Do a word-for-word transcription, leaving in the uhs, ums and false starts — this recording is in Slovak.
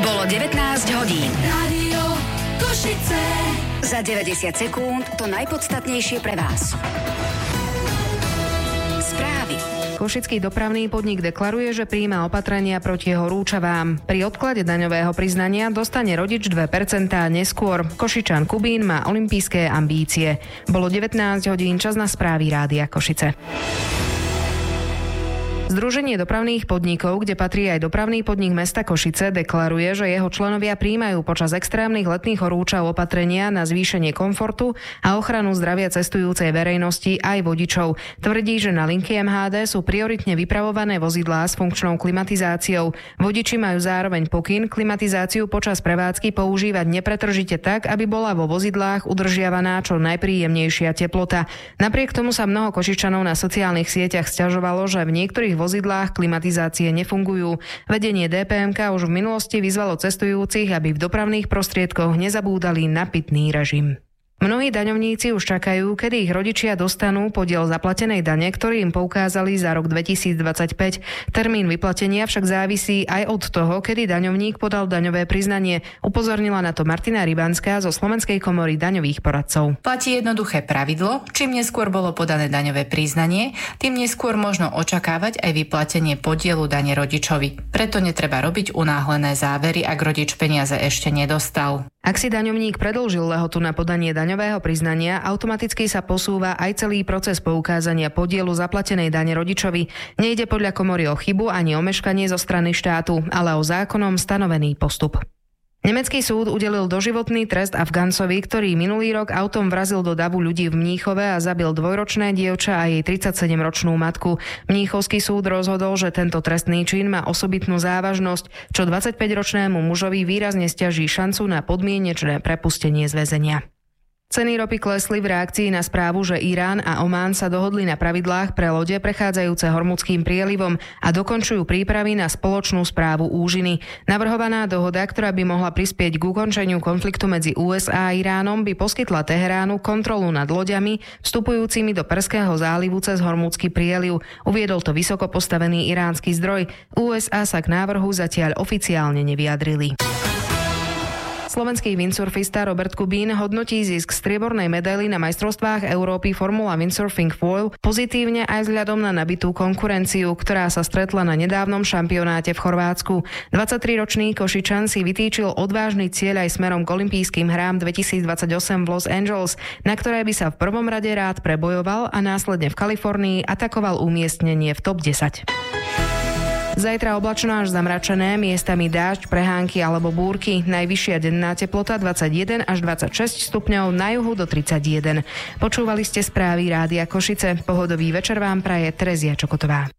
Bolo devätnásť hodín. Rádio Košice. Za deväťdesiat sekúnd to najpodstatnejšie pre vás. Správy. Košický dopravný podnik deklaruje, že prijíma opatrenia proti horúčavám. Pri odklade daňového priznania dostane rodič dve percentá neskôr. Košičan Kubín má olympijské ambície. Bolo devätnásť hodín, čas na správy Rádia Košice. Združenie dopravných podnikov, kde patrí aj dopravný podnik mesta Košice, deklaruje, že jeho členovia prijímajú počas extrémnych letných horúčav opatrenia na zvýšenie komfortu a ochranu zdravia cestujúcej verejnosti aj vodičov. Tvrdí, že na linky em há dé sú prioritne vypravované vozidlá s funkčnou klimatizáciou. Vodiči majú zároveň pokyn klimatizáciu počas prevádzky používať nepretržite tak, aby bola vo vozidlách udržiavaná čo najpríjemnejšia teplota. Napriek tomu sa mnoho Košičanov na sociálnych sieťach sťažovalo, že v niektorých vozidlách klimatizácie nefungujú. Vedenie dé pé em ká už v minulosti vyzvalo cestujúcich, aby v dopravných prostriedkoch nezabúdali na pitný režim. Mnohí daňovníci už čakajú, kedy ich rodičia dostanú podiel zaplatenej dane, ktorý im poukázali za rok dvetisícdvadsaťpäť. Termín vyplatenia však závisí aj od toho, kedy daňovník podal daňové priznanie. Upozornila na to Martina Rybanská zo Slovenskej komory daňových poradcov. Platí jednoduché pravidlo, čím neskôr bolo podané daňové priznanie, tým neskôr možno očakávať aj vyplatenie podielu dane rodičovi. Preto netreba robiť unáhlené závery, ak rodič peniaze ešte nedostal. Ak si daňovník predĺžil lehotu na podanie daňového priznania, automaticky sa posúva aj celý proces poukázania podielu zaplatenej dane rodičovi. Nejde podľa komory o chybu ani o meškanie zo strany štátu, ale o zákonom stanovený postup. Nemecký súd udelil doživotný trest Afgancovi, ktorý minulý rok autom vrazil do davu ľudí v Mníchove a zabil dvojročné dievča a jej tridsaťsedemročnú matku. Mníchovský súd rozhodol, že tento trestný čin má osobitnú závažnosť, čo dvadsaťpäťročnému mužovi výrazne sťaží šancu na podmienečné prepustenie z väzenia. Ceny ropy klesli v reakcii na správu, že Irán a Omán sa dohodli na pravidlách pre lode prechádzajúce Hormuzským prielivom a dokončujú prípravy na spoločnú správu úžiny. Navrhovaná dohoda, ktorá by mohla prispieť k ukončeniu konfliktu medzi ú es á a Iránom, by poskytla Teheránu kontrolu nad loďami vstupujúcimi do Perského zálivu cez Hormuzský prieliv. Uviedol to vysoko postavený iránsky zdroj. ú es á sa k návrhu zatiaľ oficiálne nevyjadrili. Slovenský windsurfista Robert Kubín hodnotí zisk striebornej medaily na majstrovstvách Európy Formula Windsurfing Foil pozitívne aj vzhľadom na nabitú konkurenciu, ktorá sa stretla na nedávnom šampionáte v Chorvátsku. dvadsaťtriročný Košičan si vytýčil odvážny cieľ aj smerom k olympijským hrám dvetisícdvadsaťosem v Los Angeles, na ktoré by sa v prvom rade rád prebojoval a následne v Kalifornii atakoval umiestnenie v top desať. Zajtra oblačno až zamračené, miestami dážď, prehánky alebo búrky. Najvyššia denná teplota dvadsaťjeden až dvadsaťšesť stupňov, na juhu do tridsaťjeden. Počúvali ste správy Rádia Košice. Pohodový večer vám praje Terezia Čokotová.